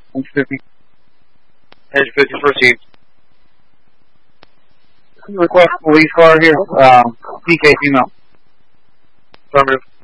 Edge 50. Edge 50 received. Request police car here. PK female. Affirmative.